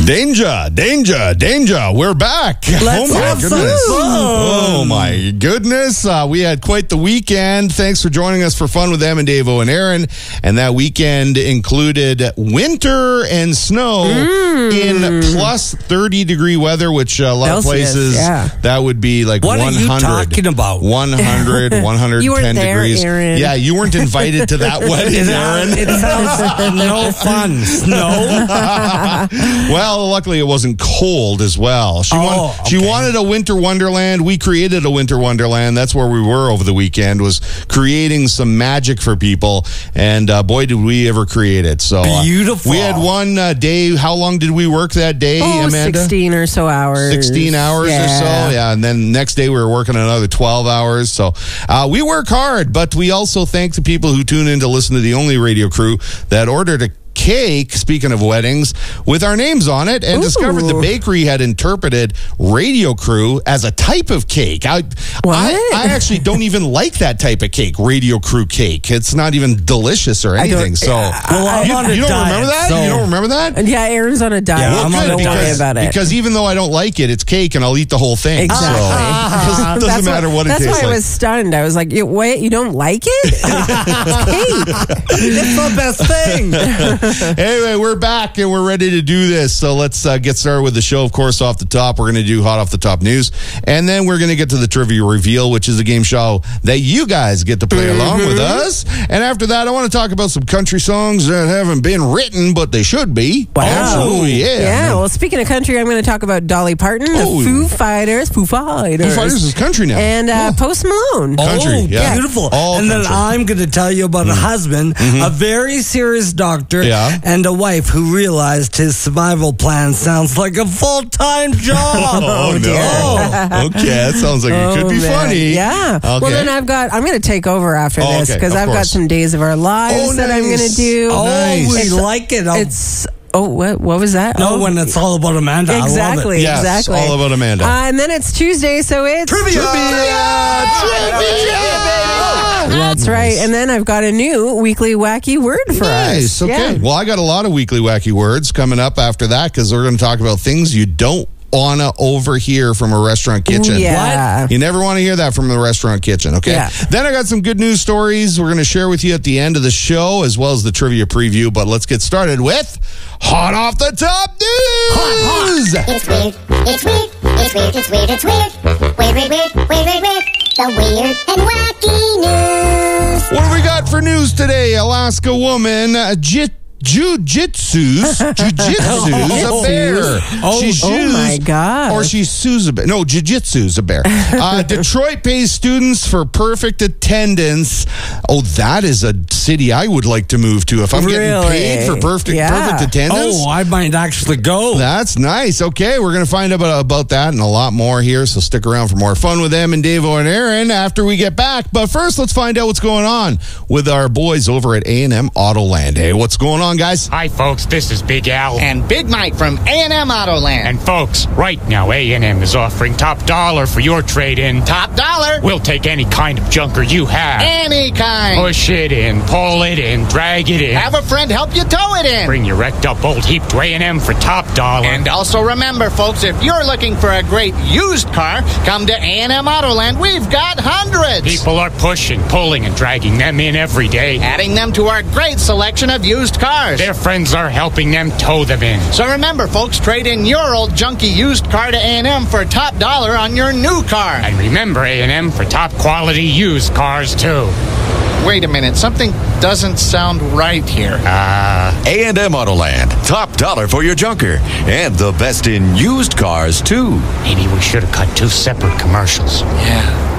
Danger. We're back. Let's have some fun. Oh, my goodness. We had quite the weekend. Thanks for joining us for Fun with Em and Davo and Aaron. And that weekend included winter and snow in plus 30-degree weather, which a lot of places, that would be like what 100. What are you talking about? 100, 110 you weren't there, degrees. Aaron. Yeah, you weren't invited to that wedding, Aaron. It sounds no fun. Snow? Well, luckily it wasn't cold as well. She wanted a winter wonderland. We created a winter wonderland. That's where we were over the weekend, was creating some magic for people. And boy, did we ever create it. So beautiful. We had one day. How long did we work that day, Amanda? 16 or so hours. 16 hours or so. Yeah. And then next day we were working another 12 hours. So we work hard, but we also thank the people who tune in to listen to the only radio crew that ordered a cake, speaking of weddings, with our names on it, and discovered the bakery had interpreted Radio Crew as a type of cake. I actually don't even like that type of cake, Radio Crew cake. It's not even delicious or anything. You don't remember that? You don't remember that? Yeah, Aaron's on a diet. Yeah, I'm on a diet about it. Because even though I don't like it, it's cake, and I'll eat the whole thing. Exactly. So it doesn't matter what it tastes like. That's why I was stunned. I was like, wait, you don't like it? It's cake. It's the best thing. Anyway, we're back and we're ready to do this. So let's get started with the show. Of course, off the top, we're going to do hot off the top news. And then we're going to get to the trivia reveal, which is a game show that you guys get to play along with us. And after that, I want to talk about some country songs that haven't been written, but they should be. Wow. Absolutely, Yeah, well, speaking of country, I'm going to talk about Dolly Parton, the Foo Fighters. Foo Fighters is country now. And Post Malone. Country, yeah. Beautiful. All and country. Then I'm going to tell you about a husband, a very serious doctor, and a wife who realized his survival plan sounds like a full-time job. Oh, no. Okay, that sounds like it could be funny. Yeah. Okay. Well, then I'm going to take over after this because I've got some Days of Our Lives that I'm going to do. We like it. What was that? No, when it's all about Amanda. Exactly. Yes, exactly. all about Amanda. And then it's Tuesday, so it's Trivia! That's right. And then I've got a new weekly wacky word for us. Okay. Yeah. Well, I got a lot of weekly wacky words coming up after that because we're going to talk about things you don't want to overhear from a restaurant kitchen. Yeah. What? You never want to hear that from the restaurant kitchen, okay? Yeah. Then I got some good news stories we're going to share with you at the end of the show, as well as the trivia preview. But let's get started with Hot Off the Top News! It's weird. Weird. The weird and wacky news. What do we got for news today? Alaska woman, Jujitsu's a bear. Oh my God. Or she sues a bear. No, Jiu-Jitsu's a bear. Detroit pays students for perfect attendance. Oh, that is a city I would like to move to if I'm getting paid for perfect attendance. Oh, I might actually go. That's nice. Okay, we're going to find out about that and a lot more here, so stick around for more fun with them and Davo and Aaron after we get back. But first, let's find out what's going on with our boys over at A&M Autoland. Hey, what's going on, guys? Hi, folks. This is Big Al. And Big Mike from A&M Autoland. And, folks, right now, A&M is offering top dollar for your trade-in. Top dollar? We'll take any kind of junker you have. Any kind. Push it in, pull it in, drag it in. Have a friend help you tow it in. Bring your wrecked up old heap to A&M for top dollar. And also remember, folks, if you're looking for a great used car, come to A&M Autoland. We've got hundreds. People are pushing, pulling, and dragging them in every day. Adding them to our great selection of used cars. Their friends are helping them tow them in. So remember, folks, trade in your old junky used car to A&M for top dollar on your new car. And remember A&M for top quality used cars, too. Wait a minute, something doesn't sound right here. A&M Autoland, top dollar for your junker, and the best in used cars, too. Maybe we should have cut 2 separate commercials. Yeah.